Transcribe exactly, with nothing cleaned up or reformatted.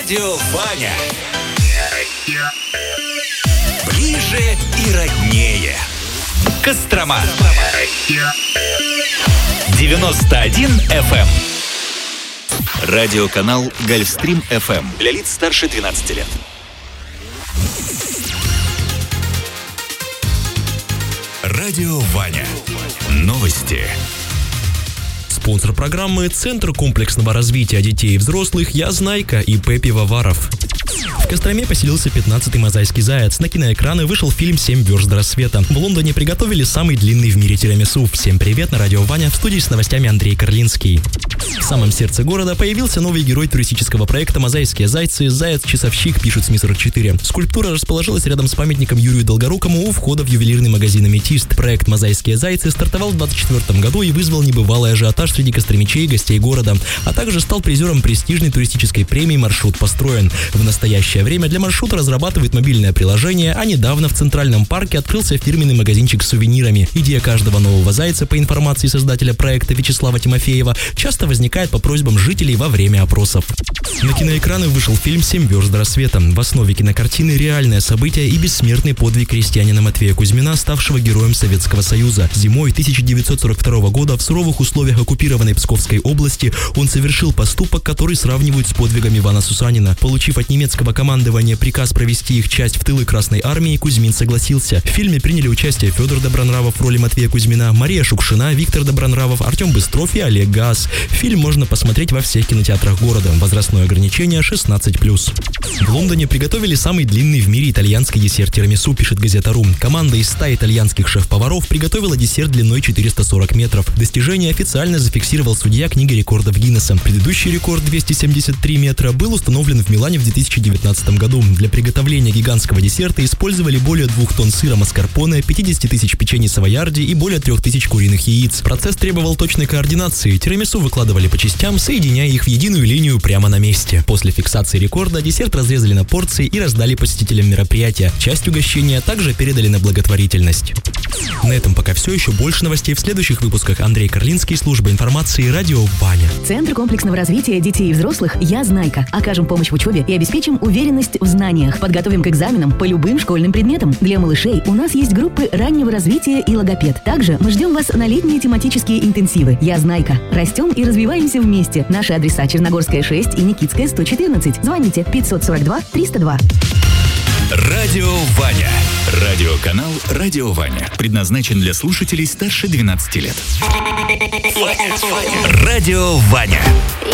Радио Ваня. Ближе и роднее. Кострома. девяносто один эф эм. Радиоканал Гольфстрим эф эм. Для лиц старше двенадцати лет. Радио Ваня. Новости. Спонсор программы — Центр комплексного развития детей и взрослых «Я Знайка» и ИП Пивоваров. В Костроме поселился пятнадцатый мозайский заяц. На киноэкраны вышел фильм «Семь верст до рассвета». В Лондоне приготовили самый длинный в мире тирамису. Всем привет, на радио Ваня, в студии с новостями Андрей Карлинский. В самом сердце города появился новый герой туристического проекта «Мозайские зайцы» — заяц-часовщик, пишет СМИ сорок четыре. Скульптура расположилась рядом с памятником Юрию Долгорукому у входа в ювелирный магазин «Аметист». Проект «Мозайские зайцы» стартовал в двадцать четвёртом году и вызвал небывалый ажиотаж среди костромичей и гостей города, а также стал призером престижной туристической премии «Маршрут построен». В настоящее время для маршрута разрабатывает мобильное приложение, а недавно в Центральном парке открылся фирменный магазинчик с сувенирами. Идея каждого нового зайца, по информации создателя проекта Вячеслава Тимофеева, часто возникает по просьбам жителей во время опросов. На киноэкраны вышел фильм «Семь верст до рассвета». В основе кинокартины реальное событие и бессмертный подвиг крестьянина Матвея Кузьмина, ставшего героем Советского Союза. Зимой тысяча девятьсот сорок второго года в суровых условиях оккупированной Псковской области он совершил поступок, который сравнивают с подвигом Ивана Сусанина. Получив от немецкого командования приказ провести их часть в тылы Красной Армии, Кузьмин согласился. В фильме приняли участие Федор Добронравов в роли Матвея Кузьмина, Мария Шукшина, Виктор Добронравов, Артем Быстров и Олег Газ. Фильм можно посмотреть во всех кинотеатрах города. Возрастное ограничение шестнадцать плюс. В Лондоне приготовили самый длинный в мире итальянский десерт тирамису, пишет Газета.ру. Команда из ста итальянских шеф-поваров приготовила десерт длиной четыреста сорок метров. Достижение официально зафиксировал судья книги рекордов Гиннесса. Предыдущий рекорд двести семьдесят три метра был установлен в Милане в две тысячи девятнадцатом году. Для приготовления гигантского десерта использовали более двух тонн сыра маскарпоне, пятьдесят тысяч печений савоярди и более трех тысяч куриных яиц. Процесс требовал точной координации. Тирамису выкладывали по частям, соединяя их в единую линию прямо на месте. После фиксации рекорда десерт разрезали на порции и раздали посетителям мероприятия. Часть угощения также передали на благотворительность. На этом пока все. Еще больше новостей в следующих выпусках. Андрей Карлинский, служба информации, радио Ваня. Центр комплексного развития детей и взрослых «Я Знайка». Окажем помощь в учебе и обеспечим уверенность в знаниях. Подготовим к экзаменам по любым школьным предметам. Для малышей у нас есть группы раннего развития и логопед. Также мы ждем вас на летние тематические интенсивы. «Я Знайка». Растем и развиваемся вместе. Наши адреса: Черногорская шесть и Никитская сто четырнадцать. Звоните пятьсот сорок два триста два. Радио Ваня. Радиоканал Радио Ваня. Предназначен для слушателей старше двенадцати лет. Радио Ваня.